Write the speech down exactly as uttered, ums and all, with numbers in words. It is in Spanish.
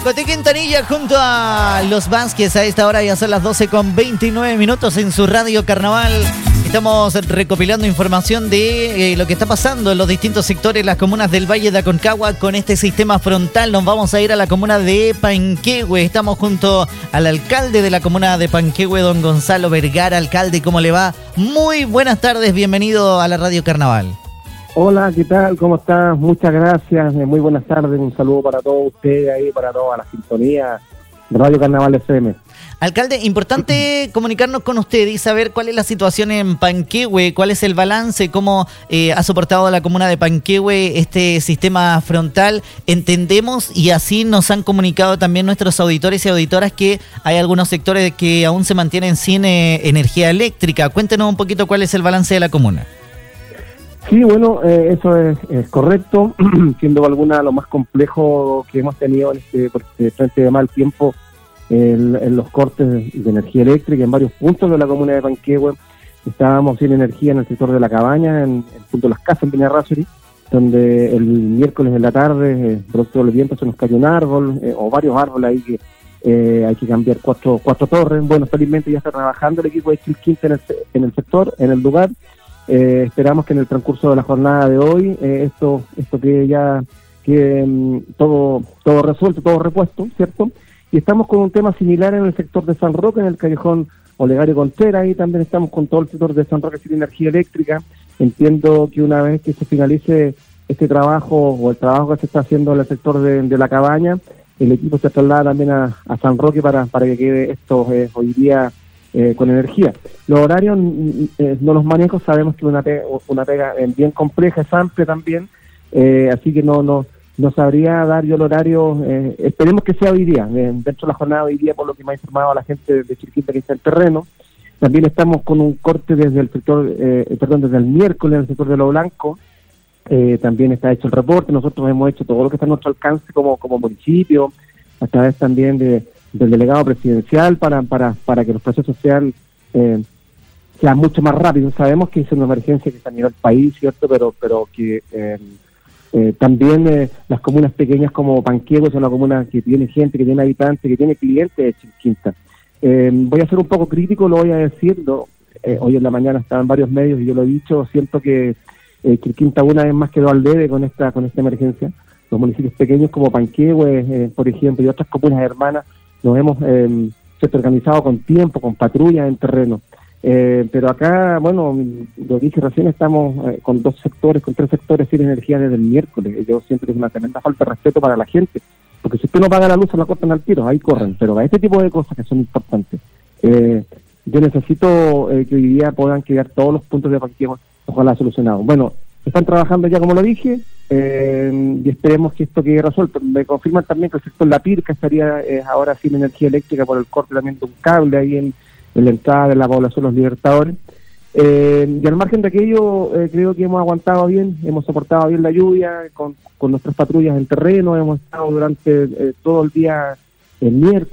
Coté Quintanilla junto a los Vázquez a esta hora, ya son las doce con veintinueve minutos en su Radio Carnaval. Estamos recopilando información de eh, lo que está pasando en los distintos sectores, las comunas del Valle de Aconcagua con este sistema frontal. Nos vamos a ir a la comuna de Panquehue. Estamos junto al alcalde de la comuna de Panquehue, don Gonzalo Vergara. Alcalde, ¿cómo le va? Muy buenas tardes, bienvenido a la Radio Carnaval. Hola, ¿qué tal? ¿Cómo estás? Muchas gracias, muy buenas tardes, un saludo para todos ustedes ahí, para toda la sintonía de Radio Carnaval F M. Alcalde, importante comunicarnos con usted y saber cuál es la situación en Panquehue, cuál es el balance, cómo eh, ha soportado la comuna de Panquehue este sistema frontal. Entendemos y así nos han comunicado también nuestros auditores y auditoras que hay algunos sectores que aún se mantienen sin eh, energía eléctrica. Cuéntenos un poquito cuál es el balance de la comuna. Sí, bueno, eh, eso es, es correcto, siendo alguna lo más complejo que hemos tenido en este, porque frente de mal tiempo en, en los cortes de energía eléctrica en varios puntos de la comuna de Panquehue. Estábamos sin energía en el sector de La Cabaña, en el punto de las casas en Peñarrázuri, donde el miércoles en la tarde, eh, producto del viento, se nos cayó un árbol, eh, o varios árboles ahí que eh, hay que cambiar cuatro, cuatro torres. Bueno, felizmente ya está trabajando el equipo de Chilquinta en el, en el sector, en el lugar. Eh, esperamos que en el transcurso de la jornada de hoy eh, esto esto que ya que um, todo todo resuelto, todo repuesto, ¿cierto? Y estamos con un tema similar en el sector de San Roque, en el callejón Olegario Contreras, y también estamos con todo el sector de San Roque sin energía eléctrica. Entiendo que una vez que se finalice este trabajo o el trabajo que se está haciendo en el sector de, de La Cabaña, el equipo se traslada también a, a San Roque para, para que quede esto eh, hoy día Eh, con energía. Los horarios eh, no los manejo, sabemos que una pega, una pega eh, bien compleja, es amplia también, eh, así que no no no sabría dar yo el horario, eh, esperemos que sea hoy día, eh, dentro de la jornada de hoy día, por lo que me ha informado la gente de Chilquinta que está en terreno. También estamos con un corte desde el sector, eh, perdón, desde el miércoles en el sector de Lo Blanco, eh, también está hecho el reporte, nosotros hemos hecho todo lo que está a nuestro alcance como, como municipio, a través también de del delegado presidencial para para para que los procesos sean eh, sean mucho más rápidos. Sabemos que es una emergencia que está a nivel país, cierto, pero pero que eh, eh, también eh, las comunas pequeñas como Panquehue son una comuna que tiene gente, que tiene habitantes, que tiene clientes de Chilquinta. Eh, voy a ser un poco crítico, lo voy a decir, lo, eh, hoy en la mañana estaban varios medios y yo lo he dicho, siento que eh, Chilquinta una vez más quedó al debe con esta con esta emergencia. Los municipios pequeños como Panquehue, eh, por ejemplo, y otras comunas hermanas, nos hemos eh, organizado con tiempo, con patrullas en terreno. Eh, pero acá, bueno, lo dije recién, estamos eh, con dos sectores, con tres sectores sin energía desde el miércoles. Yo siento que es una tremenda falta de respeto para la gente, porque si usted no paga la luz, se la cortan al tiro, ahí corren. Pero a este tipo de cosas que son importantes, eh, yo necesito eh, que hoy día puedan quedar todos los puntos de Panquehue, ojalá solucionados. Bueno, están trabajando ya, como lo dije, eh, y esperemos que esto quede resuelto. Me confirman también que el sector La Pirca estaría eh, ahora sin energía eléctrica por el corte también de un cable ahí en, en la entrada de la población Los Libertadores. Eh, y al margen de aquello, eh, creo que hemos aguantado bien, hemos soportado bien la lluvia con, con nuestras patrullas en terreno, hemos estado durante eh, todo el día el miércoles.